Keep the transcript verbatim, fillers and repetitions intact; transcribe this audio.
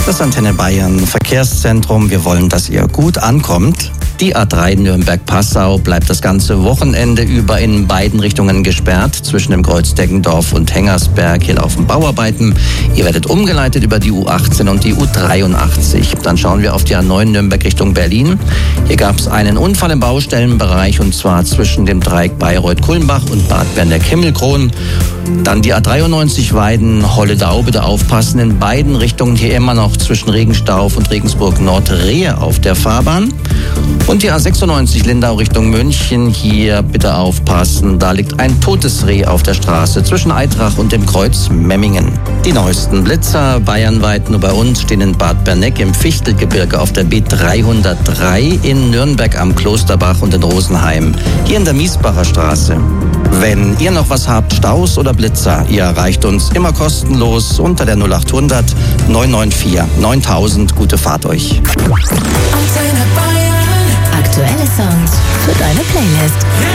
Das Antenne Bayern Verkehrszentrum. Wir wollen, dass ihr gut ankommt. Die A drei Nürnberg-Passau bleibt das ganze Wochenende über in beiden Richtungen gesperrt. Zwischen dem Kreuz Deggendorf und Hengersberg. Hier laufen Bauarbeiten. Ihr werdet umgeleitet über die U achtzehn und die U dreiundachtzig. Dann schauen wir auf die A neun Nürnberg Richtung Berlin. Hier gab es einen Unfall im Baustellenbereich und zwar zwischen dem Dreieck Bayreuth-Kulmbach und Bad Berneck-Himmelkron. Dann die A dreiundneunzig Weiden-Holledau. Bitte aufpassen, in beiden Richtungen hier immer noch zwischen Regenstauf und Regensburg-Nord Rehe auf der Fahrbahn. Und die A sechsundneunzig Lindau Richtung München, hier bitte aufpassen, da liegt ein totes Reh auf der Straße zwischen Eitrach und dem Kreuz Memmingen. Die neuesten Blitzer bayernweit nur bei uns stehen in Bad Berneck im Fichtelgebirge auf der B dreihundertdrei, in Nürnberg am Klosterbach und in Rosenheim, hier in der Miesbacher Straße. Wenn ihr noch was habt, Staus oder Blitzer, ihr erreicht uns immer kostenlos unter der null achthundert neun neun vier neuntausend. Gute Fahrt euch. Aktuelle Songs für deine Playlist.